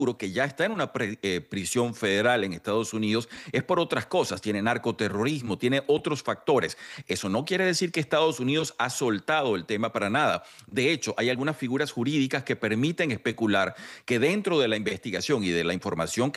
que ya está en una prisión federal en Estados Unidos es por otras cosas, tiene narcoterrorismo, tiene otros factores. Eso no quiere decir que Estados Unidos ha soltado el tema para nada. De hecho, hay algunas figuras jurídicas que permiten especular que dentro de la investigación y de la información